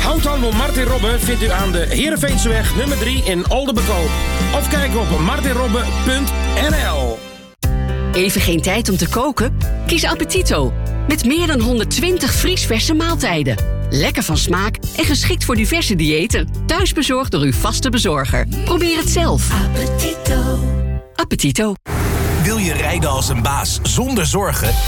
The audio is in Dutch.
Houthandel Martin Robbe vindt u aan de Heerenveenseweg nummer 3 in Oldenbekoop. Of kijk op martinrobbe.nl. Even geen tijd om te koken? Kies Appetito. Met meer dan 120 vriesverse maaltijden. Lekker van smaak en geschikt voor diverse diëten. Thuisbezorgd door uw vaste bezorger. Probeer het zelf. Appetito. Appetito. Wil je rijden als een baas zonder zorgen?